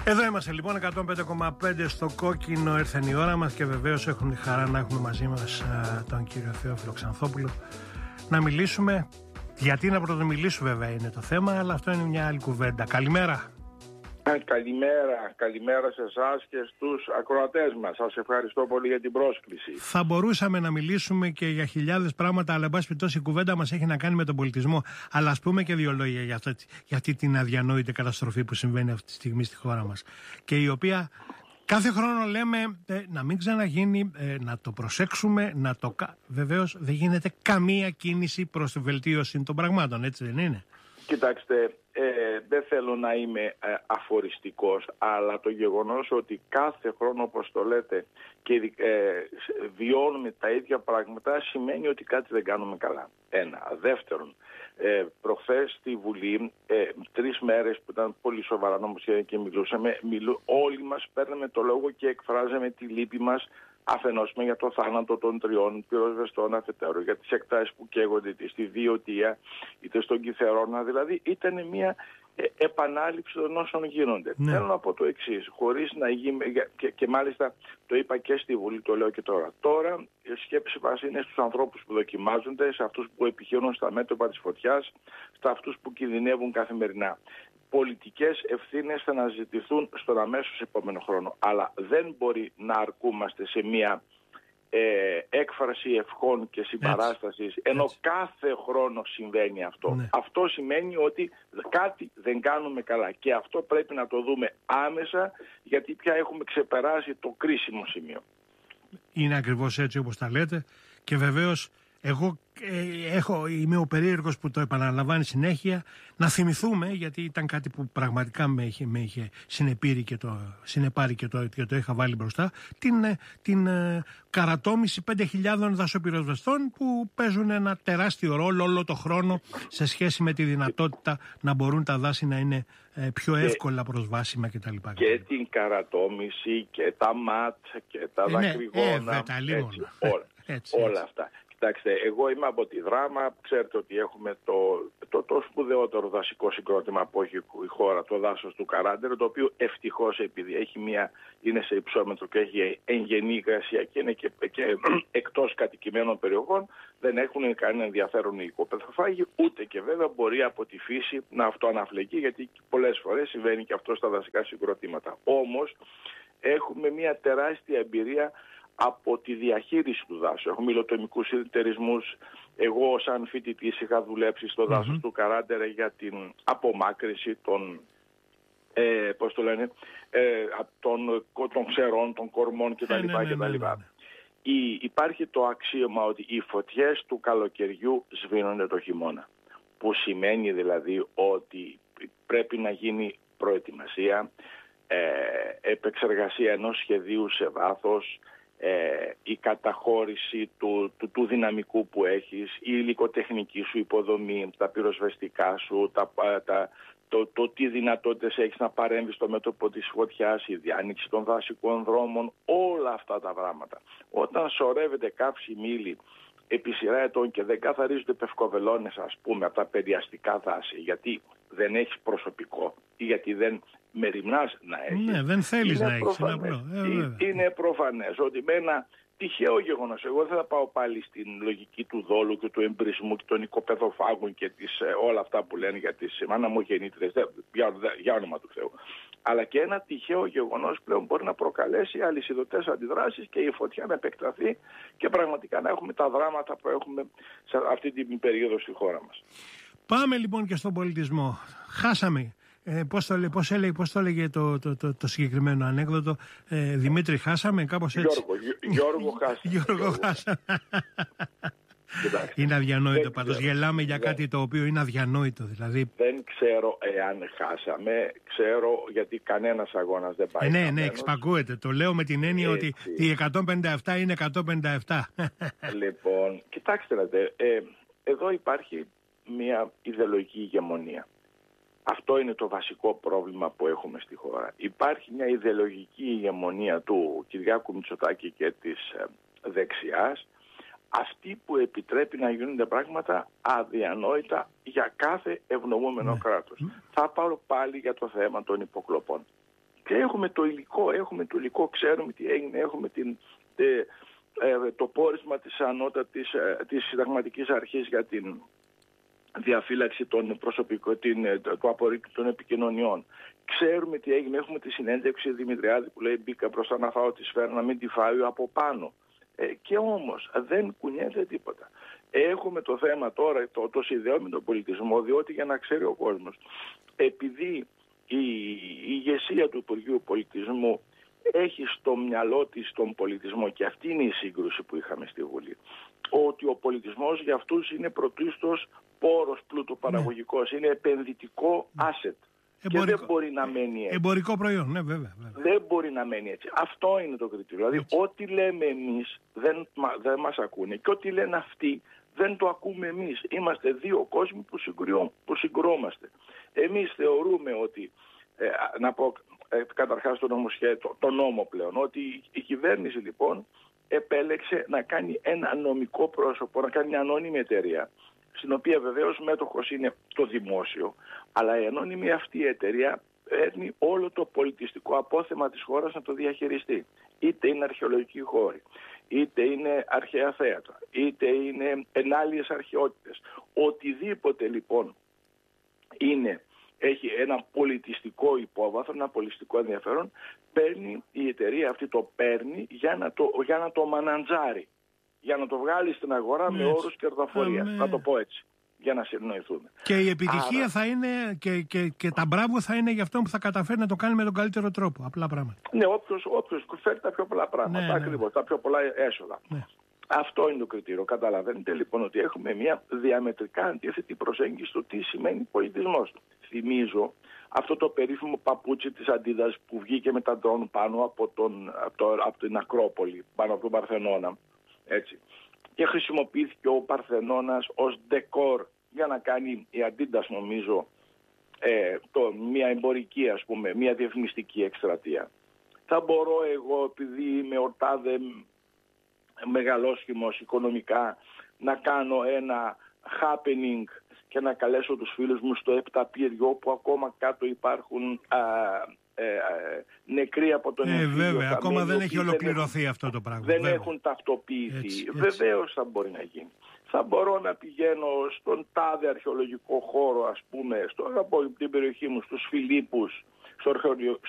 Εδώ είμαστε λοιπόν 105,5 στο κόκκινο. Ήρθε η ώρα μας και βεβαίως έχουμε τη χαρά να έχουμε μαζί μας τον κύριο Θεόφιλο Ξανθόπουλο να μιλήσουμε. Γιατί να πρωτομιλήσουμε βέβαια είναι το θέμα, αλλά αυτό είναι μια άλλη κουβέντα. Καλημέρα. Καλημέρα σε εσάς και στους ακροατές μας. Σας ευχαριστώ πολύ για την πρόσκληση. Θα μπορούσαμε να μιλήσουμε και για χιλιάδες πράγματα, αλλά εν πάση περιπτώσει η κουβέντα μας έχει να κάνει με τον πολιτισμό. Αλλά ας πούμε και δύο λόγια για αυτή την αδιανόητη καταστροφή που συμβαίνει αυτή τη στιγμή στη χώρα μας. Και η οποία κάθε χρόνο λέμε να μην ξαναγίνει, να το προσέξουμε, βεβαίως δεν γίνεται καμία κίνηση προς τη βελτίωση των πραγμάτων, έτσι δεν είναι? Κοιτάξτε, δεν θέλω να είμαι αφοριστικός, αλλά το γεγονός ότι κάθε χρόνο, όπως το λέτε, και βιώνουμε τα ίδια πράγματα σημαίνει ότι κάτι δεν κάνουμε καλά. Ένα. Δεύτερον, προχθές στη Βουλή, 3 μέρες που ήταν πολύ σοβαρά νομοσχέδια και μιλούσαμε, όλοι μας παίρναμε το λόγο και εκφράζαμε τη λύπη μας αφενός για το θάνατο των 3 πυροσβεστών αφετέρου, για τις εκτάσεις που καίγονται είτε στη Βιωτία είτε στον Κιθερώνα. Δηλαδή ήταν μια επανάληψη των όσων γίνονται. Ναι. Θέλω να πω το εξής, χωρίς να γίνει, και μάλιστα το είπα και στη Βουλή, το λέω και τώρα. Τώρα η σκέψη μας είναι στους ανθρώπους που δοκιμάζονται, σε αυτούς που επιχειρούν στα μέτωπα της φωτιάς, σε αυτούς που κινδυνεύουν καθημερινά. Πολιτικές ευθύνες θα αναζητηθούν στον αμέσως επόμενο χρόνο. Αλλά δεν μπορεί να αρκούμαστε σε μια έκφραση ευχών και συμπαράστασης, ενώ κάθε χρόνο συμβαίνει αυτό. Ναι. Αυτό σημαίνει ότι κάτι δεν κάνουμε καλά. Και αυτό πρέπει να το δούμε άμεσα, γιατί πια έχουμε ξεπεράσει το κρίσιμο σημείο. Είναι ακριβώς έτσι όπως τα λέτε. Και βεβαίως εγώ είμαι ο περίεργος που το επαναλαμβάνει συνέχεια, να θυμηθούμε, γιατί ήταν κάτι που πραγματικά με είχε συνεπάρει και το είχα βάλει μπροστά, την καρατόμηση 5.000 δασοπυροσβεστών που παίζουν ένα τεράστιο ρόλο όλο το χρόνο σε σχέση με τη δυνατότητα να μπορούν τα δάση να είναι πιο εύκολα προσβάσιμα κτλ. Και την καρατόμηση και τα ΜΑΤ και τα δακρυγόνα, όλα αυτά. Κοιτάξτε, εγώ είμαι από τη Δράμα, ξέρετε ότι έχουμε το σπουδαιότερο δασικό συγκρότημα που έχει η χώρα, το δάσος του Καράντερ, το οποίο ευτυχώς, επειδή είναι σε υψόμετρο και έχει εγγενή υγρασία και είναι και εκτός κατοικημένων περιοχών, δεν έχουν κανένα ενδιαφέρον οι οικοπεδοφάγοι, ούτε και βέβαια μπορεί από τη φύση να αυτοαναφλεγεί, γιατί πολλές φορές συμβαίνει και αυτό στα δασικά συγκροτήματα. Όμως έχουμε μια τεράστια εμπειρία από τη διαχείριση του δάσου. Έχουμε υλοτομικούς συνεταιρισμούς. Εγώ σαν φοιτητής είχα δουλέψει στο δάσος του Καράντερε για την απομάκρυση των των ξερών, των κορμών κτλ. Υπάρχει το αξίωμα ότι οι φωτιές του καλοκαιριού σβήνονται το χειμώνα. Που σημαίνει δηλαδή ότι πρέπει να γίνει προετοιμασία, επεξεργασία ενός σχεδίου σε βάθος, η καταχώρηση του δυναμικού που έχεις, η υλικοτεχνική σου υποδομή, τα πυροσβεστικά σου, το τι δυνατότητες έχεις να παρέμβεις στο μέτωπο της φωτιάς, η διάνοιξη των δασικών δρόμων, όλα αυτά τα πράγματα. Όταν σωρεύεται κάψη μήλη επί σειρά ετών και δεν καθαρίζονται πευκοβελώνες, ας πούμε, από τα περιαστικά δάση, γιατί δεν έχεις προσωπικό ή γιατί δεν μεριμνάς να έχεις. Ναι, δεν θέλεις να έχεις. Είναι προφανές ότι με ένα τυχαίο γεγονός, εγώ δεν θα πάω πάλι στην λογική του δόλου και του εμπρισμού και των οικοπεδοφάγων και όλα αυτά που λένε για τις αναμογεννήτριες, για όνομα του Θεού. Αλλά και ένα τυχαίο γεγονός πλέον μπορεί να προκαλέσει αλυσιδωτές αντιδράσεις και η φωτιά να επεκταθεί και πραγματικά να έχουμε τα δράματα που έχουμε σε αυτή την περίοδο στη χώρα μας. Πάμε λοιπόν και στον πολιτισμό. Χάσαμε. Πώς το έλεγε το συγκεκριμένο ανέκδοτο, Δημήτρη, χάσαμε, κάπως έτσι. Γιώργο, χάσαμε. Είναι αδιανόητο πάντως. Γελάμε για κάτι το οποίο είναι αδιανόητο. Δηλαδή. Δεν ξέρω εάν χάσαμε. Ξέρω γιατί κανένας αγώνας δεν πάει. Ναι, εξπακούεται. Το λέω με την έννοια ότι οι 157 είναι 157. Λοιπόν, κοιτάξτε, εδώ υπάρχει μια ιδεολογική ηγεμονία. Αυτό είναι το βασικό πρόβλημα που έχουμε στη χώρα. Υπάρχει μια ιδεολογική ηγεμονία του Κυριάκου Μητσοτάκη και της δεξιάς, αυτή που επιτρέπει να γίνονται πράγματα αδιανόητα για κάθε ευνοούμενο κράτος. Θα πάρω πάλι για το θέμα των υποκλοπών. Και έχουμε το υλικό, ξέρουμε τι έγινε, έχουμε το πόρισμα της Συνταγματικής Αρχής για την διαφύλαξη του απορρίτου των επικοινωνιών. Ξέρουμε τι έγινε, έχουμε τη συνέντευξη Δημητριάδη που λέει μπήκα μπροστά να φάω τη σφαίρα, να μην τη φάει από πάνω. Και όμως δεν κουνιέται τίποτα. Έχουμε το θέμα τώρα, το συνδέω με τον πολιτισμό, διότι για να ξέρει ο κόσμος, επειδή η ηγεσία του Υπουργείου Πολιτισμού έχει στο μυαλό της τον πολιτισμό, και αυτή είναι η σύγκρουση που είχαμε στη Βουλή, ότι ο πολιτισμός για αυτούς είναι πρωτίστως πόρος πλούτου παραγωγικός, είναι επενδυτικό asset. Και δεν μπορεί να μένει έτσι. Εμπορικό προϊόν, ναι, βέβαια. Δεν μπορεί να μένει έτσι. Αυτό είναι το κριτήριο. Δηλαδή, ό,τι λέμε εμείς δεν μας ακούνε, και ό,τι λένε αυτοί δεν το ακούμε εμείς. Είμαστε δύο κόσμοι που συγκρόμαστε. Εμείς θεωρούμε ότι, να πω καταρχάς το νόμο πλέον, ότι η κυβέρνηση λοιπόν επέλεξε να κάνει ένα νομικό πρόσωπο, να κάνει μια ανώνυμη εταιρεία, στην οποία βεβαίως μέτοχος είναι το δημόσιο, αλλά η ανώνυμη αυτή εταιρεία παίρνει όλο το πολιτιστικό απόθεμα της χώρας να το διαχειριστεί. Είτε είναι αρχαιολογικοί χώροι, είτε είναι αρχαία θέατρα, είτε είναι ενάλιες αρχαιότητες. Οτιδήποτε λοιπόν έχει ένα πολιτιστικό υπόβαθρο, ένα πολιτιστικό ενδιαφέρον, η εταιρεία αυτή το παίρνει για να το μαναντζάρει, για να το βγάλει στην αγορά με όρους κερδοφορίας. Να το πω έτσι, για να συνοηθούμε. Και η επιτυχία θα είναι και τα μπράβο θα είναι για αυτό που θα καταφέρει να το κάνει με τον καλύτερο τρόπο. Απλά πράγματα. Ναι, όποιος φέρει τα πιο πολλά πράγματα, ακριβώς, τα πιο πολλά έσοδα. Ναι. Αυτό είναι το κριτήριο. Καταλαβαίνετε λοιπόν ότι έχουμε μια διαμετρικά αντίθετη προσέγγιση στο τι σημαίνει πολιτισμός. Θυμίζω αυτό το περίφημο παπούτσι της Αντίδας που βγήκε με τα ντρόν πάνω από την Ακρόπολη, πάνω από τον Παρθενώνα. Έτσι. Και χρησιμοποιήθηκε ο Παρθενώνας ως ντεκόρ για να κάνει η Αντίδας, νομίζω, μια εμπορική, ας πούμε, μια διαφημιστική εκστρατεία. Θα μπορώ εγώ, επειδή είμαι ορτάδε μεγαλόσχημος οικονομικά, να κάνω ένα happening και να καλέσω τους φίλους μου στο Επταπύριο, που ακόμα κάτω υπάρχουν νεκροί από τον εμφύλιο. Βέβαια, ακόμα δεν έχει ολοκληρωθεί αυτό το πράγμα. Δεν έχουν ταυτοποιηθεί. Έτσι. Βεβαίως θα μπορεί να γίνει. Θα μπορώ να πηγαίνω στον τάδε αρχαιολογικό χώρο, ας πούμε, από την περιοχή μου, στους Φιλίππους, στο